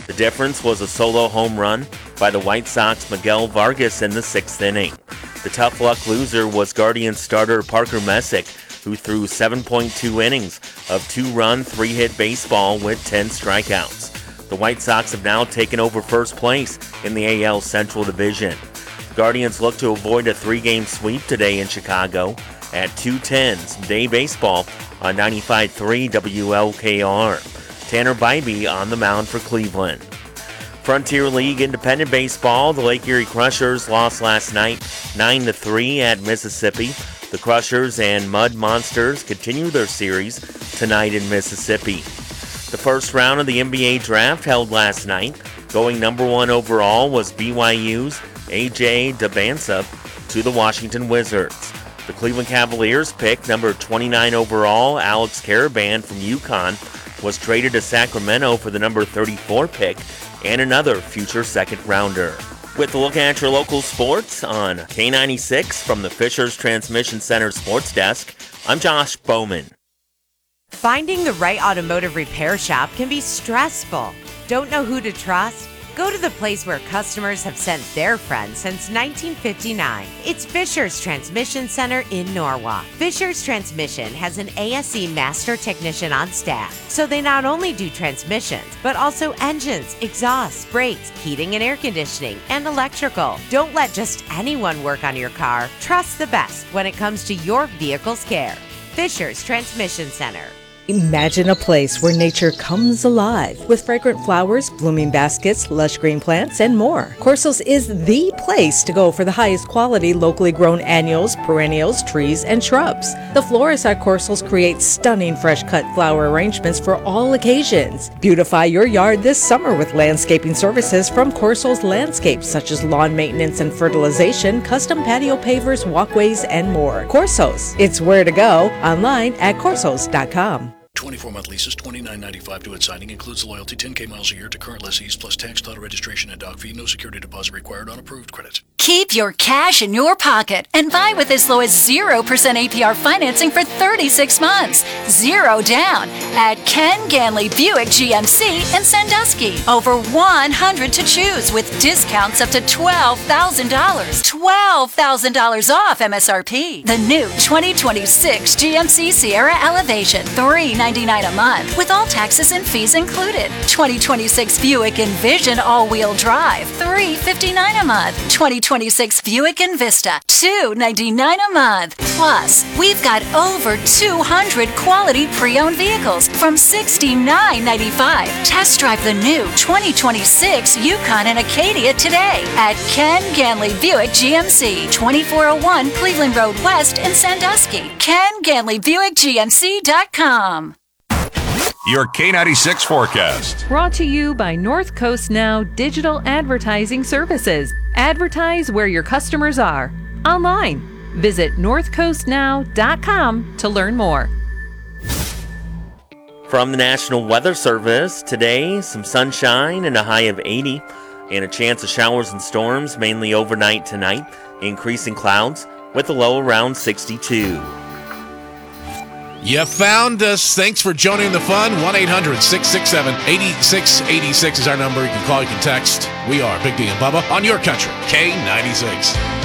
The difference was a solo home run by the White Sox Miguel Vargas in the 6th inning. The tough luck loser was Guardians starter Parker Messick, who threw 7.2 innings of 2-run, 3-hit baseball with 10 strikeouts. The White Sox have now taken over first place in the AL Central Division. The Guardians look to avoid a 3-game sweep today in Chicago at 2:10 day baseball on 95.3 WLKR. Tanner Bybee on the mound for Cleveland. Frontier League Independent Baseball, the Lake Erie Crushers lost last night 9-3 at Mississippi. The Crushers and Mud Monsters continue their series tonight in Mississippi. The first round of the NBA draft held last night. Going number 1 overall was BYU's A.J. Dybantsa to the Washington Wizards. The Cleveland Cavaliers picked number 29 overall Alex Caravan from UConn was traded to Sacramento for the number 34 pick and another future second-rounder. With a look at your local sports on K96 from the Fishers Transmission Center Sports Desk, I'm Josh Bowman. Finding the right automotive repair shop can be stressful. Don't know who to trust? Go to the place where customers have sent their friends since 1959. It's Fishers Transmission Center in Norwalk. Fishers Transmission has an ASE master technician on staff, so they not only do transmissions, but also engines, exhausts, brakes, heating and air conditioning, and electrical. Don't let just anyone work on your car. Trust the best when it comes to your vehicle's care. Fishers Transmission Center. Imagine a place where nature comes alive with fragrant flowers, blooming baskets, lush green plants, and more. Corso's is the place to go for the highest quality locally grown annuals, perennials, trees, and shrubs. The florists at Corso's create stunning fresh-cut flower arrangements for all occasions. Beautify your yard this summer with landscaping services from Corso's Landscapes, such as lawn maintenance and fertilization, custom patio pavers, walkways, and more. Corso's, it's where to go. Online at corsos.com. 24-month leases, $29.95 to its signing. Includes loyalty, 10K miles a year to current lessees, plus tax, title registration, and dock fee. No security deposit required on approved credit. Keep your cash in your pocket and buy with as low as 0% APR financing for 36 months. 0 down at Ken Ganley Buick GMC in Sandusky. Over 100 to choose with discounts up to $12,000. $12,000 off MSRP. The new 2026 GMC Sierra Elevation, $399 a month with all taxes and fees included. 2026 Buick Envision all-wheel drive, $359 a month. 2026 Buick Envista, $299 a month. Plus, we've got over 200 quality pre-owned vehicles from $69.95. Test drive the new 2026 Yukon and Acadia today at Ken Ganley Buick GMC, 2401 Cleveland Road West in Sandusky. KenGanleyBuickGMC.com. Your K96 forecast. Brought to you by North Coast Now Digital Advertising Services. Advertise where your customers are. Online. Visit northcoastnow.com to learn more. From the National Weather Service, today, some sunshine and a high of 80, and a chance of showers and storms mainly overnight tonight. Increasing clouds with a low around 62. You found us. Thanks for joining the fun. 1-800-667-8686 is our number. You can call, you can text. We are Big D and Bubba on your country, K96.